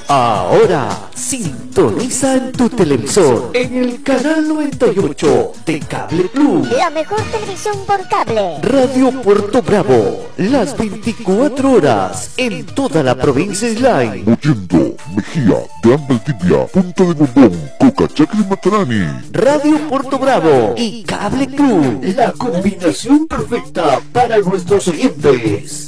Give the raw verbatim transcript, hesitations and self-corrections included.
Ahora sintoniza en tu televisor en el canal noventa y ocho de Cable Club. La mejor televisión por cable. Radio Puerto Bravo, las veinticuatro horas en toda la provincia Islay. Mollendo, Mejía, Gran Valdivia, Punta de Bombón, Cocachacle y Matarani. Radio Puerto Bravo y Cable Club, la combinación perfecta para nuestros oyentes.